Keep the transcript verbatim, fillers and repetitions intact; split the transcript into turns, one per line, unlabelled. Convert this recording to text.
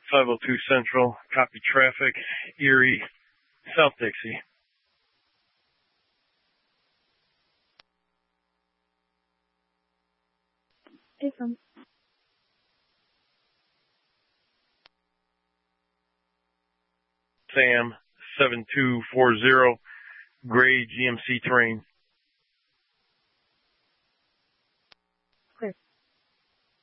five oh two Central, copy traffic, Erie, South Dixie.
Affirm.
Sam, seven two four zero, gray G M C terrain.